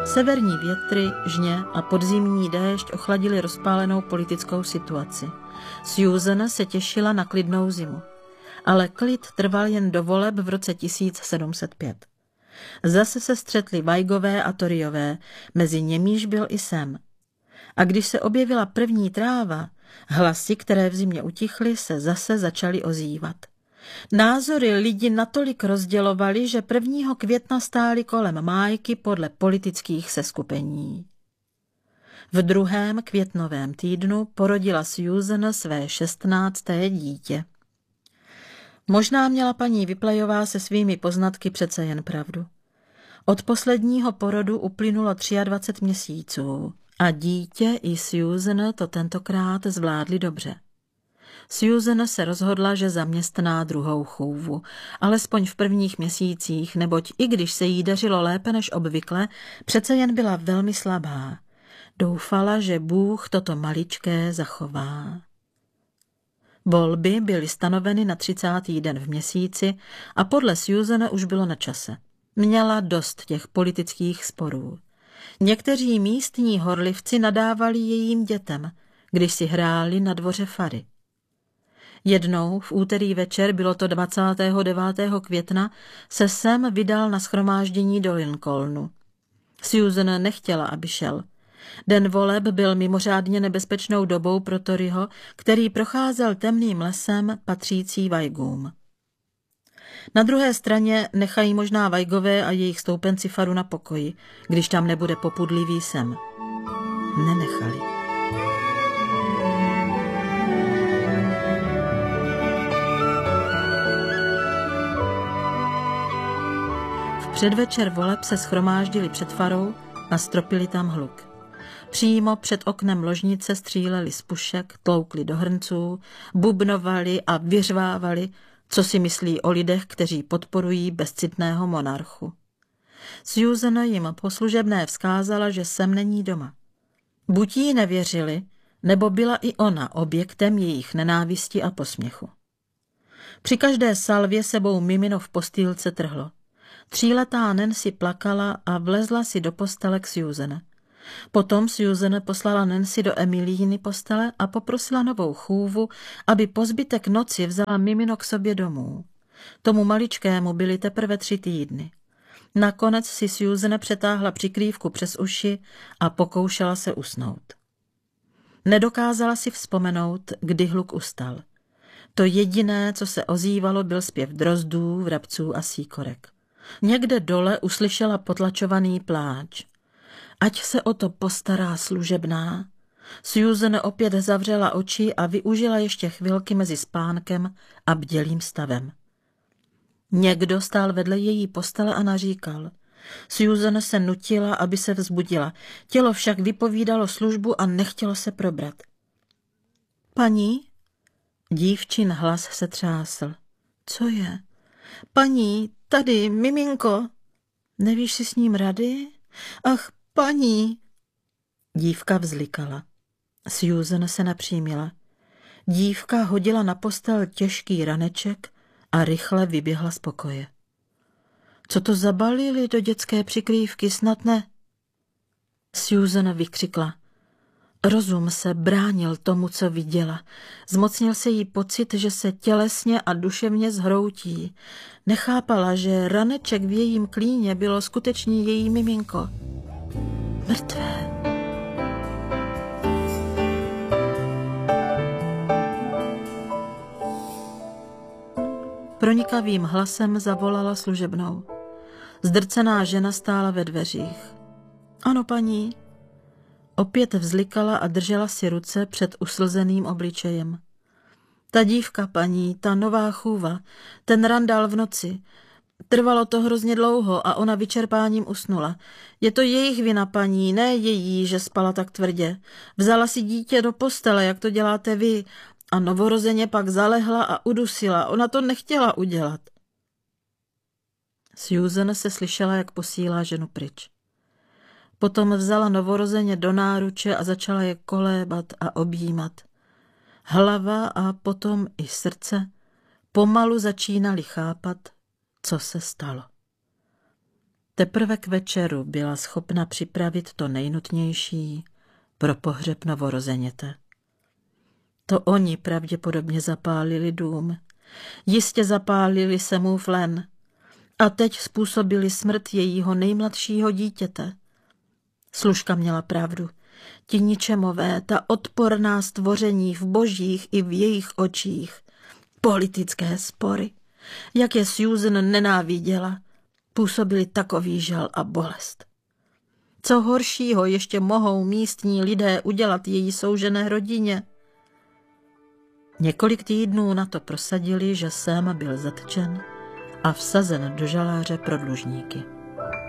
Severní větry, žně a podzimní déšť ochladili rozpálenou politickou situaci. Susan se těšila na klidnou zimu. Ale klid trval jen do voleb v roce 1705. Zase se střetli Weigové a Toryové, mezi nimiž byl i Sam. A když se objevila první tráva, hlasy, které v zimě utichly, se zase začaly ozývat. Názory lidi natolik rozdělovaly, že 1. května stály kolem májky podle politických seskupení. V 2. květnovém týdnu porodila Susan své 16. dítě. Možná měla paní Vyplejová se svými poznatky přece jen pravdu. Od posledního porodu uplynulo 23 měsíců a dítě i Susan to tentokrát zvládli dobře. Susan se rozhodla, že zaměstná druhou chůvu, alespoň v prvních měsících, neboť i když se jí dařilo lépe než obvykle, přece jen byla velmi slabá. Doufala, že Bůh toto maličké zachová. Volby byly stanoveny na 30. den v měsíci a podle Susan už bylo na čase. Měla dost těch politických sporů. Někteří místní horlivci nadávali jejím dětem, když si hráli na dvoře fary. Jednou v úterý večer, bylo to 29. května, se Sam vydal na shromáždění do Lincolnu. Susan nechtěla, aby šel. Den voleb byl mimořádně nebezpečnou dobou pro Toryho, který procházel temným lesem patřící Weigům. Na druhé straně nechají možná Weigové a jejich stoupenci faru na pokoji, když tam nebude popudlivý Sam. Nenechali. V předvečer voleb se shromáždili před farou a stropili tam hluk. Přímo před oknem ložnice stříleli z pušek, tloukli do hrnců, bubnovali a vyřvávali, co si myslí o lidech, kteří podporují bezcitného monarchu. Susan jim po služebné vzkázala, že Sam není doma. Buď jí nevěřili, nebo byla i ona objektem jejich nenávisti a posměchu. Při každé salvě sebou mimino v postýlce trhlo. 3letá Nancy plakala a vlezla si do postele k Susan. Potom Susan poslala Nancy do Emilíny postele a poprosila novou chůvu, aby po zbytek noci vzala mimino k sobě domů. Tomu maličkému byly teprve 3 týdny. Nakonec si Susan přetáhla přikrývku přes uši a pokoušela se usnout. Nedokázala si vzpomenout, kdy hluk ustal. To jediné, co se ozývalo, byl zpěv drozdů, vrabců a síkorek. Někde dole uslyšela potlačovaný pláč. Ať se o to postará služebná. Susan opět zavřela oči a využila ještě chvilky mezi spánkem a bdělým stavem. Někdo stál vedle její postele a naříkal. Susan se nutila, aby se vzbudila. Tělo však vypovídalo službu a nechtělo se probrat. Paní? Dívčin hlas se třásl. Co je? Paní, tady, miminko. Nevíš si s ním rady? Ach, paní. Dívka vzlikala. Susan se napřímila. Dívka hodila na postel těžký raneček a rychle vyběhla z pokoje. Co to zabalili do dětské přikrývky, snad ne? Susan vykřikla. Rozum se bránil tomu, co viděla. Zmocnil se jí pocit, že se tělesně a duševně zhroutí. Nechápala, že raneček v jejím klíně bylo skutečně její miminko. Mrtvé. Pronikavým hlasem zavolala služebnou. Zdrcená žena stála ve dveřích. Ano, paní. Opět vzlikala a držela si ruce před uslzeným obličejem. Ta dívka, paní, ta nová chůva, ten randál v noci. Trvalo to hrozně dlouho a ona vyčerpáním usnula. Je to jejich vina, paní, ne její, že spala tak tvrdě. Vzala si dítě do postele, jak to děláte vy, a novorozeně pak zalehla a udusila. Ona to nechtěla udělat. Susan se slyšela, jak posílá ženu pryč. Potom vzala novorozeně do náruče a začala je kolébat a objímat. Hlava a potom i srdce pomalu začínaly chápat, co se stalo. Teprve k večeru byla schopna připravit to nejnutnější pro pohřeb novorozeněte. To oni pravděpodobně zapálili dům. Jistě zapálili Semův len a teď způsobili smrt jejího nejmladšího dítěte. Služka měla pravdu. Ti ničemové, ta odporná stvoření v božích i v jejich očích. Politické spory, jak je Susan nenáviděla, působili takový žal a bolest. Co horšího ještě mohou místní lidé udělat její soužené rodině? Několik týdnů na to prosadili, že Sam byl zatčen a vsazen do žaláře pro dlužníky.